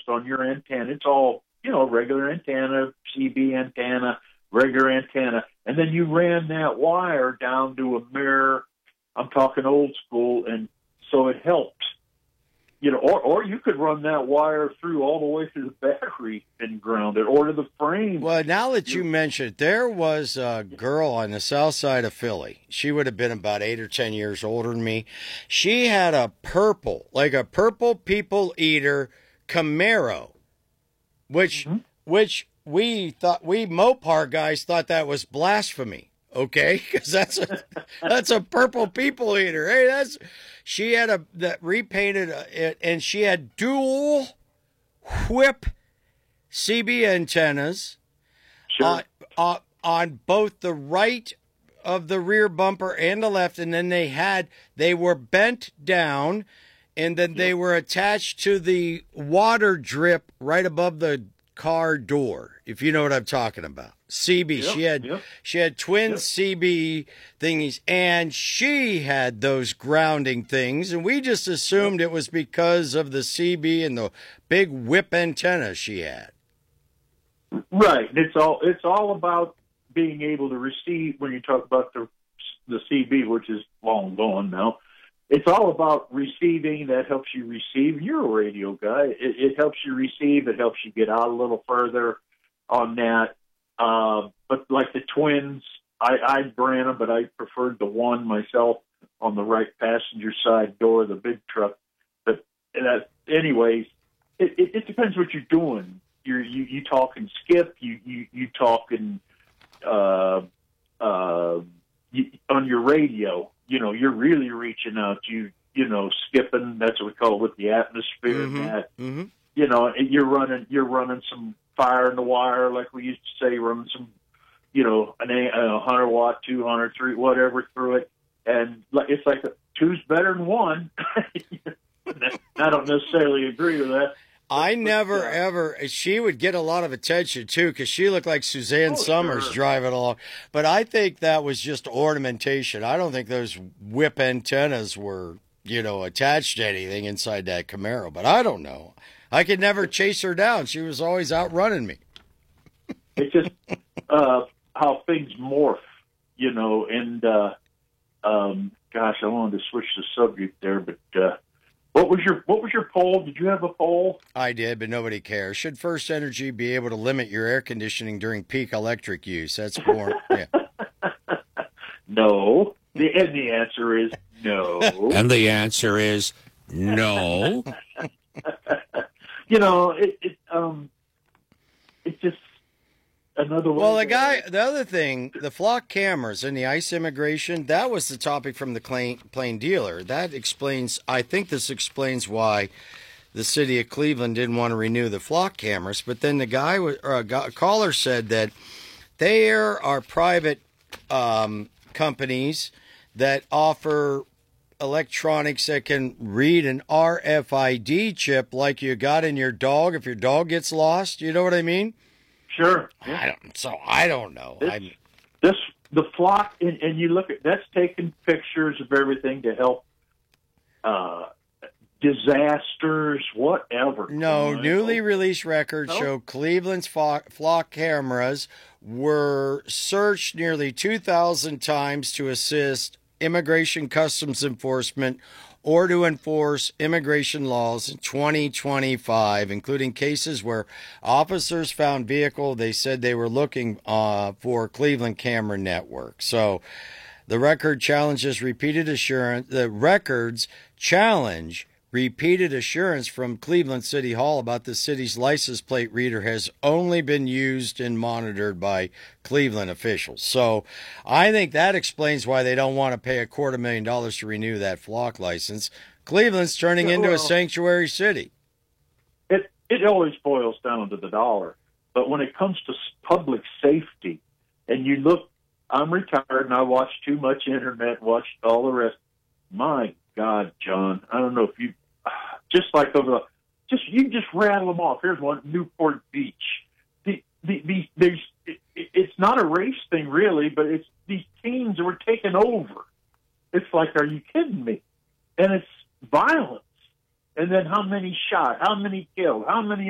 on your antenna. It's all, regular antenna, CB antenna, regular antenna. And then you ran that wire down to a mirror. I'm talking old school. And so it helped. Or you could run that wire through all the way through the battery and ground it, or to the frame. Well, now that you mention it, there was a girl on the south side of Philly. She would have been about 8 or 10 years older than me. She had a purple people eater Camaro, which we Mopar guys thought that was blasphemy. Okay, because that's a purple people eater. Hey, she had that repainted it, and she had dual whip CB antennas on both the right of the rear bumper and the left, and then they were bent down, and then they were attached to the water drip right above the car door, if you know what I'm talking about. CB. She had twin CB thingies, and she had those grounding things, and we just assumed it was because of the CB and the big whip antenna she had. Right. It's all about being able to receive. When you talk about the CB, which is long gone now, it's all about receiving. That helps you receive. You're a radio guy. It helps you receive. It helps you get out a little further on that. But like the twins, I ran them, but I preferred the one myself on the right passenger side door of the big truck. But anyways, it depends what you're doing. You talking skip, you talking on your radio. You're really reaching out. Skipping. That's what we call it with the atmosphere. Mm-hmm. That Mm-hmm. you're running some fire in the wire, like we used to say, running some, an 100 watt, 200, 3, whatever through it, and it's like two's better than one. I don't necessarily agree with that. I never ever. She would get a lot of attention too because she looked like Suzanne Summers driving along. But I think that was just ornamentation. I don't think those whip antennas were, attached to anything inside that Camaro. But I don't know. I could never chase her down. She was always outrunning me. It's just how things morph, And gosh, I wanted to switch the subject there, but. What was your poll? Did you have a poll? I did, but nobody cares. Should First Energy be able to limit your air conditioning during peak electric use? That's more. Yeah. No. The answer is no. And the answer is no. It's just another way. Well, the other thing, the flock cameras and the ICE immigration, that was the topic from the plain dealer. I think this explains why the city of Cleveland didn't want to renew the flock cameras. But then a caller said that there are private companies that offer electronics that can read an RFID chip like you got in your dog if your dog gets lost. You know what I mean? Sure. I don't know. The flock, and you look at that's taking pictures of everything to help disasters, whatever. No, newly released records show Cleveland's flock cameras were searched nearly 2,000 times to assist immigration customs enforcement or to enforce immigration laws in 2025, including cases where officers found vehicle they said they were looking for Cleveland Camera Network. So the records challenge repeated assurance from Cleveland City Hall about the city's license plate reader has only been used and monitored by Cleveland officials. So I think that explains why they don't want to pay $250,000 to renew that flock license. Cleveland's turning into a sanctuary city. It always boils down to the dollar. But when it comes to public safety, and you look, I'm retired and I watch too much internet, watched all the rest. My God, John, I don't know if you you just rattle them off. Here's one, Newport Beach. It's not a race thing really, but it's these teams that were taken over. It's like, are you kidding me? And it's violence. And then how many shot? How many killed? How many